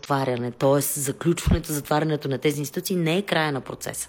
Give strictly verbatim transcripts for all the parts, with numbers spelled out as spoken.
затваряне, т.е. заключването, затварянето на тези институции не е края на процеса.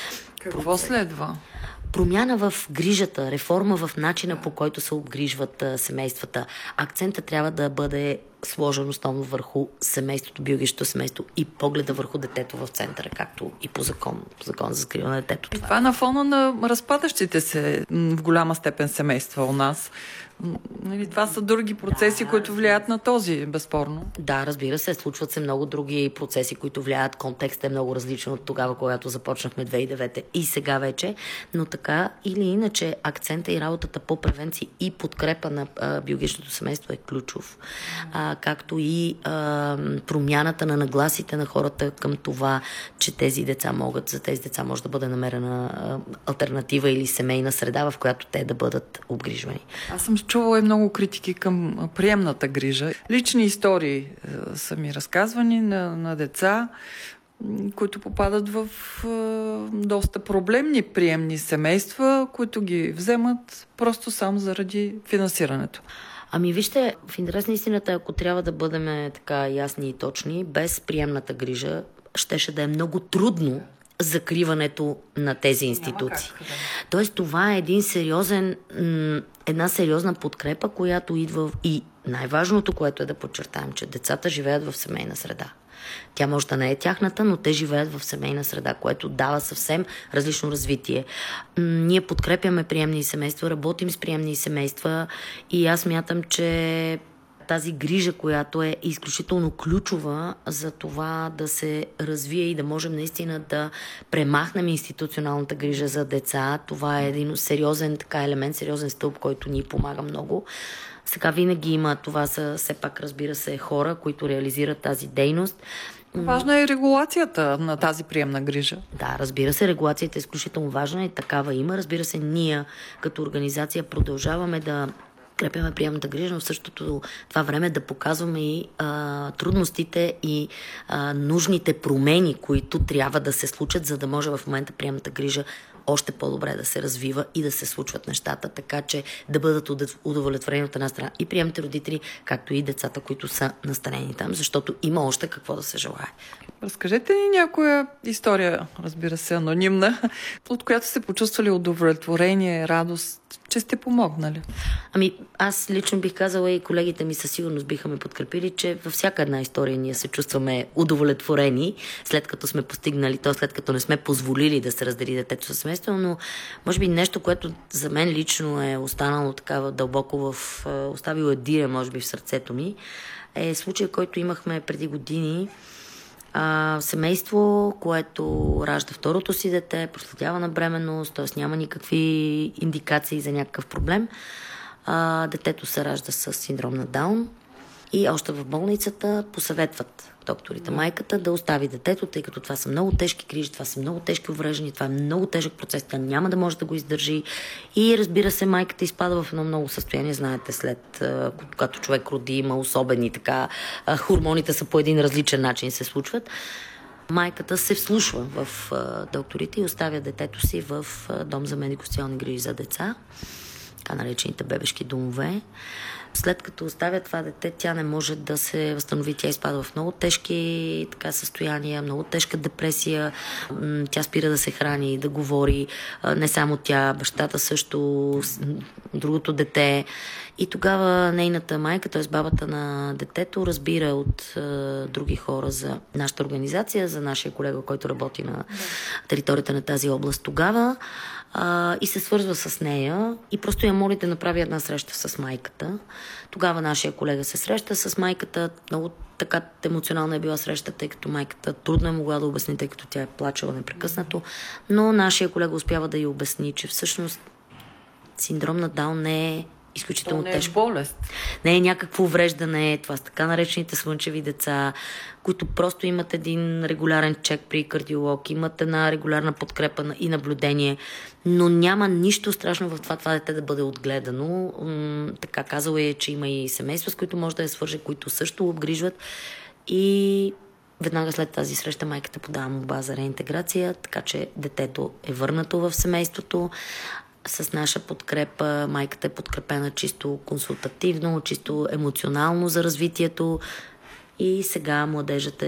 Какво следва? Промяна в грижата, реформа в начина, по който се обгрижват а, семействата. Акцента трябва да бъде сложен основно върху семейството, биологичното семейство и погледа върху детето в центъра, както и по закон, по закон за закрила на детето. И това е на фона на разпадащите се в голяма степен семейства у нас. Нали, това са други процеси, да, които влияят на този, безспорно. Да, разбира се, случват се много други процеси, които влияят. Контекстът е много различен от тогава, когато започнахме две хиляди и девета и сега вече, но така или иначе акцента и работата по превенция и подкрепа на а, биологичното семейство е ключов. А, както и а, промяната на нагласите на хората към това, че тези деца могат, за тези деца може да бъде намерена а, алтернатива или семейна среда, в която те да бъдат обгрижвани. Аз съм чувала и много критики към приемната грижа. Лични истории е, са ми разказвани на, на деца, които попадат в е, доста проблемни приемни семейства, които ги вземат просто само заради финансирането. Ами вижте, в интерес на истината, ако трябва да бъдем така ясни и точни, без приемната грижа щеше да е много трудно закриването на тези институции. Как, да. Тоест това е един сериозен, една сериозна подкрепа, която идва и най-важното, което е да подчертаем, че децата живеят в семейна среда. Тя може да не е тяхната, но те живеят в семейна среда, което дава съвсем различно развитие. Ние подкрепяме приемни семейства, работим с приемни семейства и аз мятам, че тази грижа, която е изключително ключова за това да се развие и да можем наистина да премахнем институционалната грижа за деца. Това е един сериозен така елемент, сериозен стълб, който ни помага много. Сега винаги има, това са все пак, разбира се, хора, които реализират тази дейност. Важна е регулацията на тази приемна грижа. Да, разбира се, регулацията е изключително важна и такава има. Разбира се, ние като организация продължаваме да крепяме приемната грижа, но в същото това време да показваме и а, трудностите и а, нужните промени, които трябва да се случат, за да може в момента приемната грижа още по-добре да се развива и да се случват нещата, така че да бъдат удовлетворени от една страна и приемните родители, както и децата, които са настанени там, защото има още какво да се желае. Разкажете ни някоя история, разбира се, анонимна, от която сте почувствали удовлетворение, радост, че сте помогнали. Ами, аз лично бих казала и колегите ми със сигурност биха ме подкрепили, че във всяка една история ние се чувстваме удовлетворени, след като сме постигнали то, след като не сме позволили да се раздели детето със семейство, но може би нещо, което за мен лично е останало такава дълбоко в... оставило е диря, може би, в сърцето ми, е случай, който имахме преди години. А, семейство, което ражда второто си дете, проследява на бременност, т.е. няма никакви индикации за някакъв проблем. А, детето се ражда с синдром на Даун и още в болницата посъветват докторите майката да остави детето, тъй като това са много тежки грижи, това са много тежки увреждания, това е много тежък процес, тя няма да може да го издържи. И разбира се, майката изпада в едно много състояние, знаете, след когато човек роди, има особени така, хормоните са по един различен начин се случват. Майката се вслушва в докторите и оставя детето си в дом за медико-социални грижи за деца, така наречените бебешки домове. След като оставя това дете, тя не може да се възстанови. Тя изпада в много тежки така, състояния, много тежка депресия. Тя спира да се храни, да говори. Не само тя, бащата също, другото дете. И тогава нейната майка, т.е. бабата на детето, разбира от е, други хора за нашата организация, за нашия колега, който работи на територията на тази област тогава, е, и се свързва с нея и просто я моли да направи една среща с майката. Тогава нашия колега се среща с майката. Много така емоционална е била среща, тъй като майката трудно е могла да обясни, тъй като тя е плачела непрекъснато. Но нашия колега успява да й обясни, че всъщност синдром на Даун не е изключително не е тежко. Болест. Не е някакво увреждане. Това са така наречените слънчеви деца, които просто имат един регулярен чек при кардиолог, имат една регулярна подкрепа и наблюдение, но няма нищо страшно в това това дете да бъде отгледано. М- така казала е, че има и семейства, с които може да я свърже, които също обгрижват. И веднага след тази среща майката подава молба за реинтеграция, така че детето е върнато в семейството. С наша подкрепа майката е подкрепена чисто консултативно, чисто емоционално за развитието и сега младежът е